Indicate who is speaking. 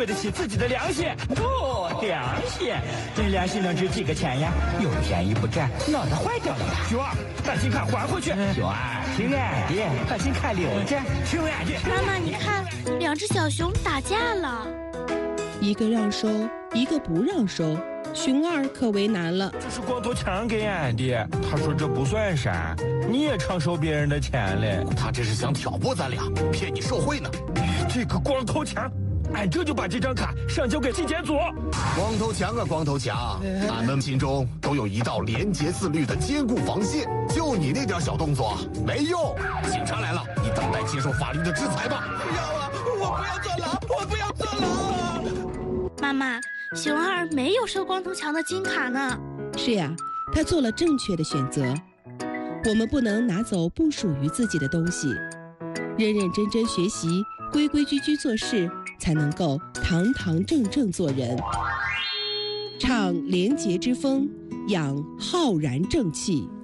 Speaker 1: 对得起自己的良心。哦，良心，这良心能值几个钱呀？有便宜不占，脑袋坏掉了吧？熊二，把金卡还回去。熊二，听俺的，把金卡留着。听俺的。
Speaker 2: 妈妈，你看，2只小熊打架了，
Speaker 3: 一个让收，一个不让收。熊二可为难了。
Speaker 1: 这是光头强给俺的，他说这不算啥，你也常收别人的钱嘞。
Speaker 4: 他这是想挑拨咱俩，骗你受贿呢。
Speaker 1: 这个光头强，俺这就把这张卡上交给纪检组。
Speaker 4: 光头强啊，光头强，俺们心中都有一道廉洁自律的坚固防线，就你那点小动作没用。警察来了，你等待接受法律的制裁吧。
Speaker 5: 不要啊，我不要坐牢，我不要坐牢。
Speaker 2: 妈妈，熊二没有收光头强的金卡呢。
Speaker 3: 是呀，他做了正确的选择。我们不能拿走不属于自己的东西，认认真真学习，规规矩矩做事，才能够堂堂正正做人。唱廉洁之风，养浩然正气。